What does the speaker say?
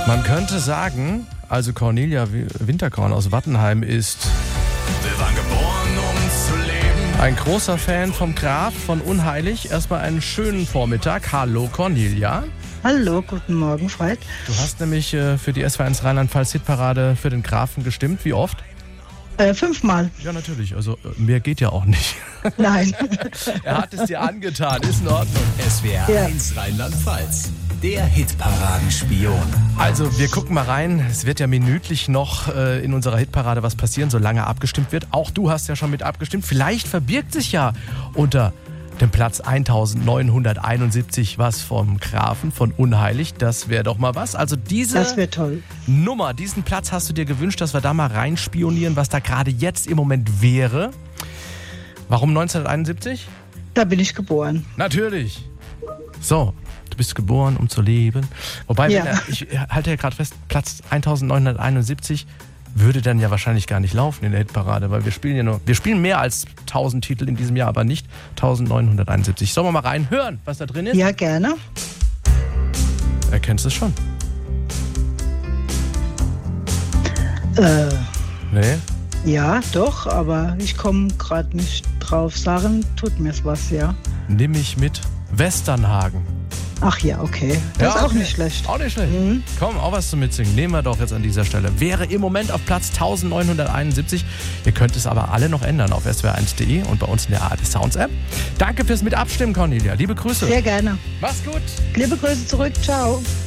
Man könnte sagen, also Cornelia Winterkorn aus Wattenheim ist Wir waren geboren, um zu leben. ein großer Fan vom Graf von Unheilig. Erstmal einen schönen Vormittag. Hallo Cornelia. Hallo, guten Morgen, Fred. Du hast nämlich für die SWR1 Rheinland-Pfalz Hitparade für den Grafen gestimmt. Wie oft? 5-mal. Ja, natürlich. Also mehr geht ja auch nicht. Nein. Er hat es dir angetan. Ist in Ordnung. SWR 1 Rheinland-Pfalz. Der Hitparadenspion. Also wir gucken mal rein. Es wird ja minütlich noch in unserer Hitparade was passieren, solange abgestimmt wird. Auch du hast ja schon mit abgestimmt. Vielleicht verbirgt sich ja unter dem Platz 1971 was vom Grafen von Unheilig. Das wäre doch mal was. Also Das wäre toll. Nummer, diesen Platz hast du dir gewünscht, dass wir da mal reinspionieren, was da gerade jetzt im Moment wäre. Warum 1971? Da bin ich geboren. Natürlich. So, du bist geboren, um zu leben. Wobei, Ja. ich halte ja gerade fest, Platz 1971 würde dann ja wahrscheinlich gar nicht laufen in der Hitparade, weil wir spielen mehr als 1000 Titel in diesem Jahr, aber nicht 1971. Sollen wir mal reinhören, was da drin ist? Ja, gerne. Erkennst du es schon? Nee? Ja, doch, aber ich komme gerade nicht drauf. Sagen tut mir's was, ja. Nimm mich mit Westernhagen. Ach ja, okay. Das Ja, ist auch okay. nicht schlecht. Auch nicht schlecht. Komm, auch was zum Mitsingen. Nehmen wir doch jetzt an dieser Stelle. Wäre im Moment auf Platz 1971. Ihr könnt es aber alle noch ändern auf swr1.de und bei uns in der ARD Sounds App. Danke fürs Mitabstimmen, Cornelia. Liebe Grüße. Sehr gerne. Mach's gut. Liebe Grüße zurück. Ciao.